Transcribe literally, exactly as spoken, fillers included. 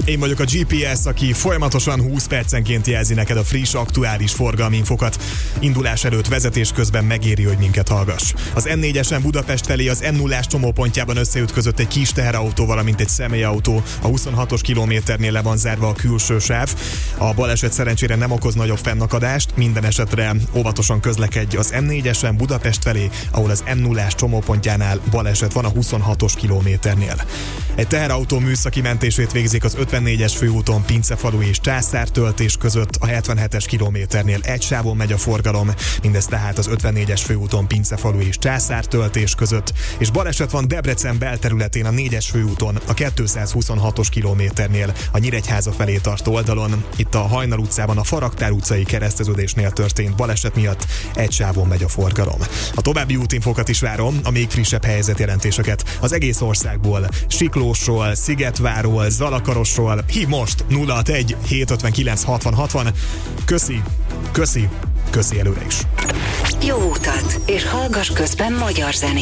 Én vagyok a gé pé es, aki folyamatosan húsz percenként jelzi neked a friss, aktuális forgalmi infokat. Indulás előtt, vezetés közben megéri, hogy minket hallgass. Az em négyesen Budapest felé az em nullás csomópontjában összeütközött egy kis teherautó, valamint egy személyautó. A huszonhatos kilométernél le van zárva a külső sáv. A baleset szerencsére nem okoz nagyobb fennakadást, minden esetre óvatosan közlekedj az em négyesen Budapest felé, ahol az em nullás csomópontjánál baleset van a huszonhatos kilométernél. Egy teherautó műszaki mentését végzik az ötvennégyes főúton Pincefalu és Császártöltés között, a hetvenhetes kilométernél egy sávon megy a forgalom, mindez tehát az ötvennégyes főúton Pincefalu és Császártöltés között, és baleset van Debrecen belterületén a négyes főúton, a kétszázhuszonhatos kilométernél, a Nyíregyháza felé tartó oldalon. Itt a Hajnal utcában a Faraktár utcai kereszteződésnél történt baleset miatt egy sávon megy a forgalom. A további útinfokat is várom, a még frissebb helyzetjelentéseket az egész országból, Siklósról, Szigetváról, Zalakarosról. Hív most nulla hatvanegy hétszázötvenkilenc hatvan hatvan. Köszi, köszi, köszi előre is. Jó utat, és hallgass közben magyar zenét.